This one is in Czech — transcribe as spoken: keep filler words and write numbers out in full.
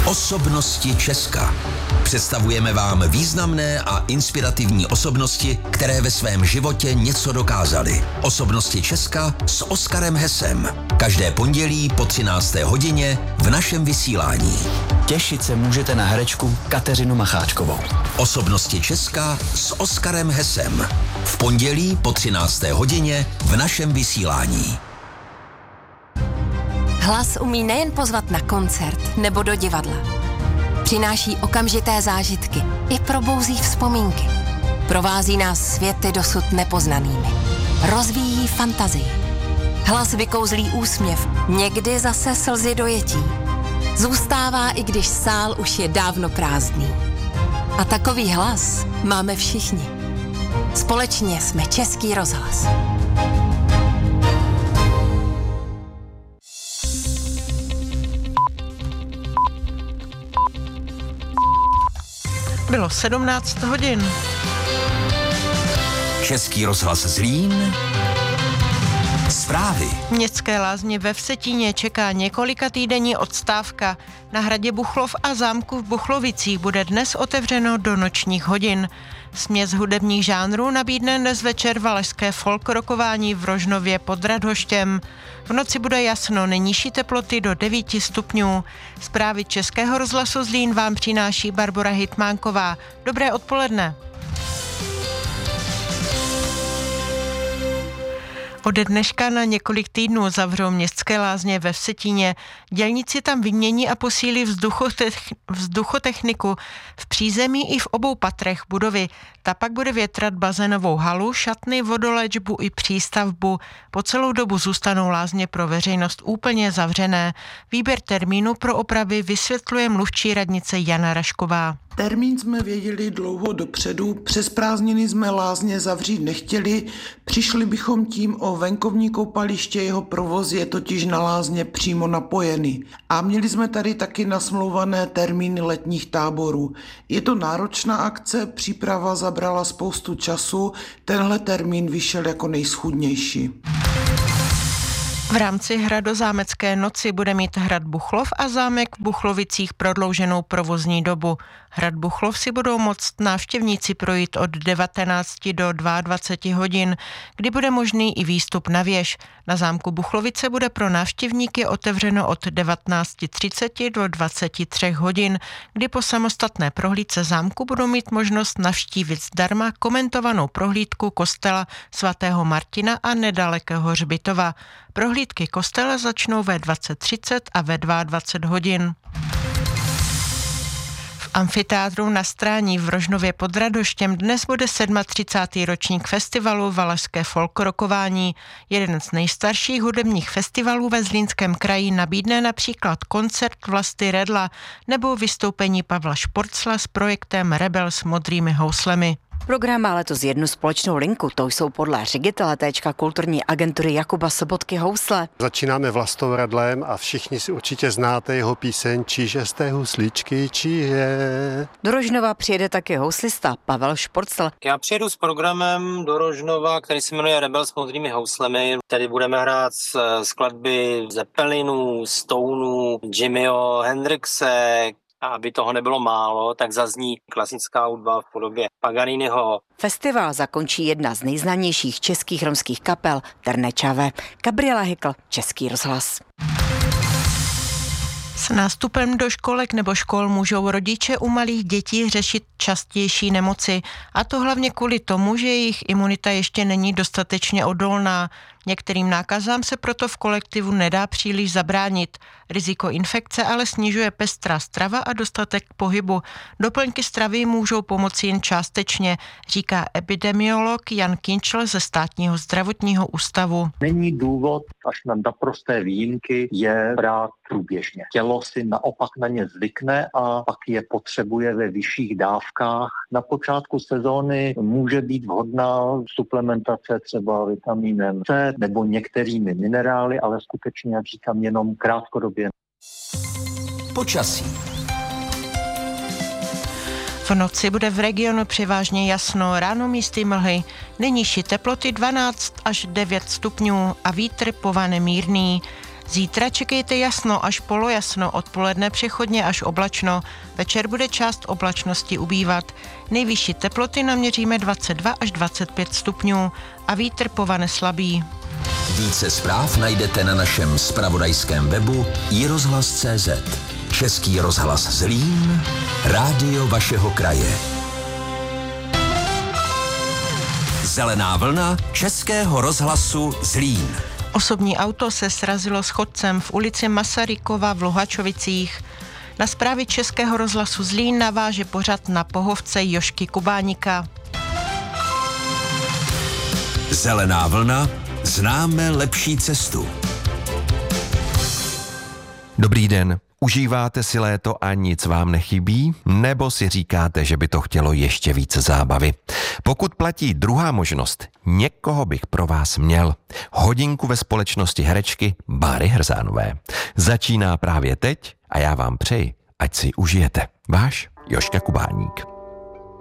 Osobnosti Česka. Představujeme vám významné a inspirativní osobnosti, které ve svém životě něco dokázaly. Osobnosti Česka s Oskarem Hesem. Každé pondělí po třinácté hodině v našem vysílání. Těšit se můžete na herečku Kateřinu Macháčkovou. Osobnosti Česka s Oskarem Hesem. V pondělí po třinácté hodině v našem vysílání. Hlas umí nejen pozvat na koncert nebo do divadla. Přináší okamžité zážitky i probouzí vzpomínky. Provází nás světy dosud nepoznanými. Rozvíjí fantazii. Hlas vykouzlí úsměv, někdy zase slzy dojetí. Zůstává, i když sál už je dávno prázdný. A takový hlas máme všichni. Společně jsme Český rozhlas. Bylo sedmnáct hodin. Český rozhlas Zlín. Zprávy. Městské lázně ve Vsetíně čeká několika týdenní odstávka. Na hradě Buchlov a zámku v Buchlovicích bude dnes otevřeno do nočních hodin. Směs hudebních žánrů nabídne dnes večer valašské folk rockování v Rožnově pod Radhoštěm. V noci bude jasno, nejnižší teploty do devíti stupňů. Zprávy Českého rozhlasu Zlín vám přináší Barbora Hitmánková. Dobré odpoledne. Ode dneška na několik týdnů zavřou městské lázně ve Vsetíně. Dělníci tam vymění a posílí vzduchotech- vzduchotechniku v přízemí i v obou patrech budovy. Ta pak bude větrat bazénovou halu, šatny, vodoléčbu i přístavbu. Po celou dobu zůstanou lázně pro veřejnost úplně zavřené. Výběr termínu pro opravy vysvětluje mluvčí radnice Jana Rašková. Termín jsme věděli dlouho dopředu, přes prázdniny jsme lázně zavřít nechtěli, přišli bychom tím o venkovní koupaliště, jeho provoz je totiž na lázně přímo napojený. A měli jsme tady taky nasmlouvané termíny letních táborů. Je to náročná akce, příprava zabrala spoustu času, tenhle termín vyšel jako nejschůdnější. V rámci hradozámecké noci bude mít hrad Buchlov a zámek v Buchlovicích prodlouženou provozní dobu. Hrad Buchlov si budou moct návštěvníci projít od devatenácti do dvaceti dvou hodin, kdy bude možný i výstup na věž. Na zámku Buchlovice bude pro návštěvníky otevřeno od devatenácti třiceti do dvaceti tří hodin, kdy po samostatné prohlídce zámku budou mít možnost navštívit zdarma komentovanou prohlídku kostela svatého Martina a nedalekého hřbitova. Prohlídky kostela začnou ve dvacet třicet a ve dvacet dva hodin. V amfiteátru na Strání v Rožnově pod Radhoštěm dnes bude třicátý sedmý ročník festivalu Valašské folk rockování. Jeden z nejstarších hudebních festivalů ve Zlínském kraji nabídne například koncert Vlasty Redla nebo vystoupení Pavla Šporcla s projektem Rebel s modrými houslemi. Program má letos jednu společnou linku, to jsou podle ředitele téčka kulturní agentury Jakuba Sobotky housle. Začínáme Vlastou Radlem a všichni si určitě znáte jeho píseň Číže z té husličky, číže. Do Rožnova přijede taky houslista Pavel Šporcl. Já přijedu s programem do Rožnova, který se jmenuje Rebel s modrými houslemi. Tady budeme hrát skladby Zeppelinů, Stounů, Jimmyho Hendrixe. A aby toho nebylo málo, tak zazní klasická hudba v podobě Paganiniho. Festival zakončí jedna z nejznámějších českých romských kapel Ternečave. Gabriela Hykl, Český rozhlas. S nástupem do školek nebo škol můžou rodiče u malých dětí řešit častější nemoci. A to hlavně kvůli tomu, že jejich imunita ještě není dostatečně odolná. Některým nákazám se proto v kolektivu nedá příliš zabránit. Riziko infekce ale snižuje pestrá strava a dostatek pohybu. Doplňky stravy můžou pomoci jen částečně, říká epidemiolog Jan Kinčl ze Státního zdravotního ústavu. Není důvod až na naprosté výjimky je brát průběžně. Tělo si naopak na ně zvykne a pak je potřebuje ve vyšších dávkách. Na počátku sezóny může být vhodná suplementace třeba vitamínem C nebo některými minerály, ale skutečně, jak říkám, jenom krátkodobě. Počasí. V noci bude v regionu převážně jasno, ráno místy mlhy, nejnižší teploty dvanáct až devět stupňů a vítr povane mírný. Zítra čekejte jasno až polojasno, odpoledne přechodně až oblačno, večer bude část oblačnosti ubývat. Nejvyšší teploty naměříme dvacet dva až dvacet pět stupňů a vítr povane slabý. Více zpráv najdete na našem zpravodajském webu i rozhlas tečka cé zet. Český rozhlas Zlín, rádio vašeho kraje. Zelená vlna Českého rozhlasu Zlín. Osobní auto se srazilo s chodcem v ulici Masarykova v Luhačovicích. Na zprávy Českého rozhlasu Zlín naváže pořad Na pohovce Jožky Kubáníka. Zelená vlna, známe lepší cestu. Dobrý den. Užíváte si léto a nic vám nechybí? Nebo si říkáte, že by to chtělo ještě více zábavy? Pokud platí druhá možnost, někoho bych pro vás měl. Hodinku ve společnosti herečky Báry Hrzánové. Začíná právě teď a já vám přeji, ať si užijete. Váš Jožka Kubáník.